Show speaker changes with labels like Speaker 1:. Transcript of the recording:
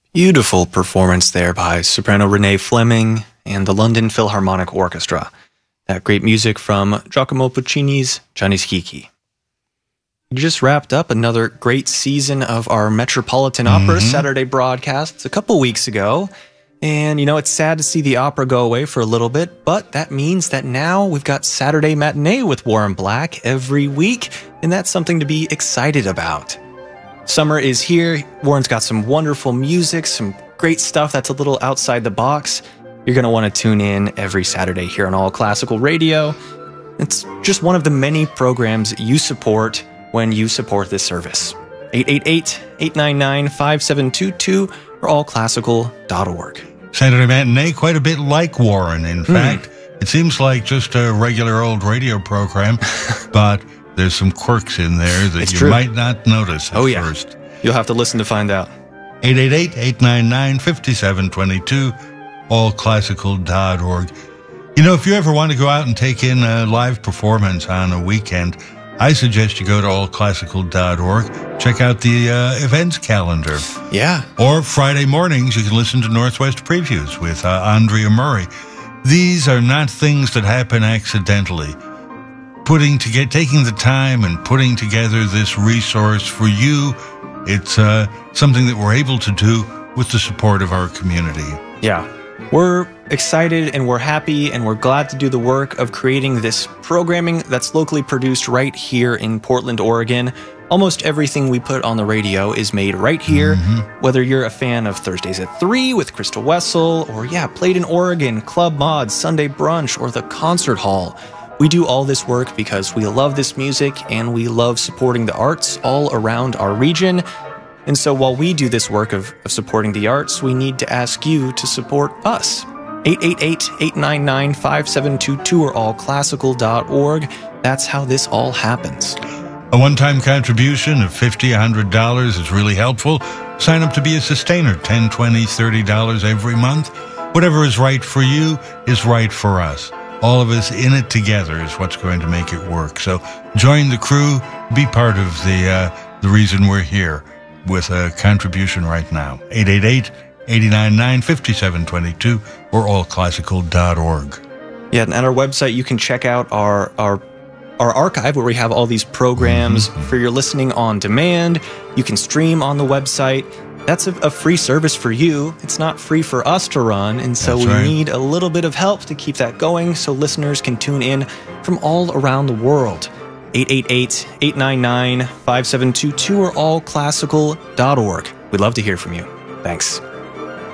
Speaker 1: Beautiful performance there by soprano Renee Fleming and the London Philharmonic Orchestra. That great music from Giacomo Puccini's Gianni Schicchi. We just wrapped up another great season of our Metropolitan Opera Saturday broadcasts a couple weeks ago. And, it's sad to see the opera go away for a little bit, but that means that now we've got Saturday Matinee with Warren Black every week, and that's something to be excited about. Summer is here. Warren's got some wonderful music, some great stuff that's a little outside the box. You're going to want to tune in every Saturday here on All Classical Radio. It's just one of the many programs you support when you support this service. 888-899-5722 or allclassical.org.
Speaker 2: Saturday Matinee, quite a bit like Warren. In fact, it seems like just a regular old radio program, but there's some quirks in there that you might not notice at first.
Speaker 1: You'll have to listen to find out.
Speaker 2: 888-899-5722, allclassical.org. If you ever want to go out and take in a live performance on a weekend, I suggest you go to allclassical.org, check out the events calendar.
Speaker 1: Yeah.
Speaker 2: Or Friday mornings, you can listen to Northwest Previews with Andrea Murray. These are not things that happen accidentally. Taking the time and putting together this resource for you, it's something that we're able to do with the support of our community.
Speaker 1: Yeah. We're excited and we're happy and we're glad to do the work of creating this programming that's locally produced right here in Portland, Oregon. Almost everything we put on the radio is made right here, whether you're a fan of Thursdays at 3 with Crystal Wessel, or Played in Oregon, Club Mod, Sunday Brunch, or the Concert Hall. We do all this work because we love this music and we love supporting the arts all around our region. And so while we do this work of supporting the arts, we need to ask you to support us. 888-899-5722 or allclassical.org. That's how this all happens.
Speaker 2: A one-time contribution of $50, $100 is really helpful. Sign up to be a sustainer, $10, $20, $30 every month. Whatever is right for you is right for us. All of us in it together is what's going to make it work. So join the crew, be part of the reason we're here with a contribution right now. 888-899-5722 or allclassical.org.
Speaker 1: Yeah, and at our website, you can check out our archive where we have all these programs for your listening on demand. You can stream on the website. That's a free service for you. It's not free for us to run, and so we need a little bit of help to keep that going so listeners can tune in from all around the world. 888-899-5722 or allclassical.org. We'd love to hear from you. Thanks.